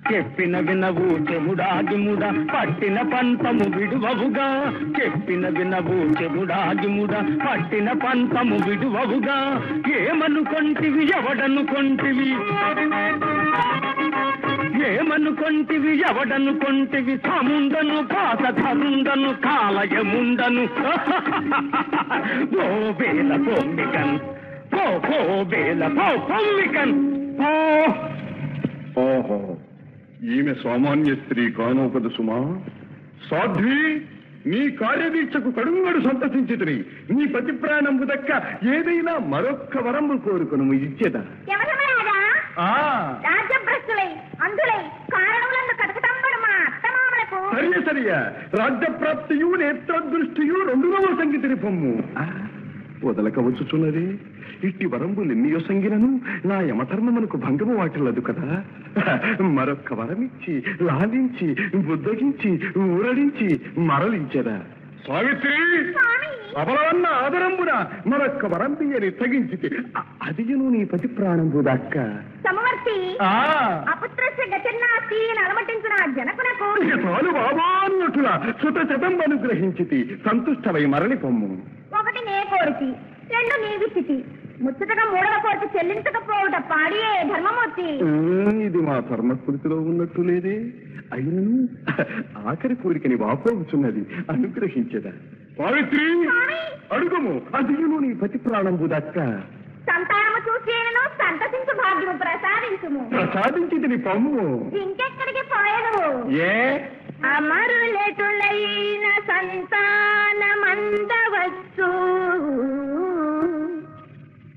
చెప్పిన వినవు చెముడాగిముడ పట్టిన పంతము విడువవుగా చెప్పిన వినవు చెముడాగిముడ పట్టిన పంతము విడువవుగా ఏమనుకొంటివి ఎవడనుకొంటివి ఏమనుకొంటివి ఎవడనుకొంటివి సముండను పాతధరుండను కాలయముండను బేల పొమ్మికన్ పో బేల పొమ్మికన్ ఓహో ఈమె సామాన్య స్త్రీ కానోపదు సుమా. సాధ్వి, నీ కార్యదీక్షకు కడుంగడు సంతసించితిని. నీ ప్రతి ప్రాణంబు దక్క ఏదైనా మరొక్క వరము కోరుకును ఇచ్చేదా. సరే సరియా, రాజ్యప్రాప్తియు నేత్రదృష్టియు రెండునవ సంగీతిని పొమ్ము. వదలకవచ్చుచున్నది. ఇట్టి వరంబులెన్నియో సంగినను నా యమధర్మమునకు భంగము వాటిల్లదు కదా. మరొక్క వరమిచ్చి లాలించి బుద్ధగించి ఊరడించి మరలించదా. సావిత్రి, అబలవన్న ఆదరంబున మరొక్క వరంబియని తగించితే అదియును నీ పతి ప్రాణంబు దక్క. చాలు బాబా అన్నట్టుగా సుత శతం అనుగ్రహించితి. సంతుష్టమై మరలి పొమ్ము. ఒకటి నే కోరితి, రెండు నీవిచ్చితి, ముచ్చటగా మూడవ కోరిక చెల్లించకపోవుట పాడియే ధర్మమూర్తి. ఇది మా ధర్మస్మృతిలో ఉన్నట్టు లేదే. అయినను ఆఖరి కోరికని వాపోవచ్చున్నది, అనుగ్రహించదా. సావిత్రి, అడుగుము, అదియును నీ పతి ప్రాణంబు దక్క. సంతానము చూసేను సంతసించు భాగ్యము ప్రసాదించుము. ప్రసాదించితిని పొమ్ము. ఇంకెక్కడికి పోయను. ఏ అమరులెటులైన సంతానమందవచ్చు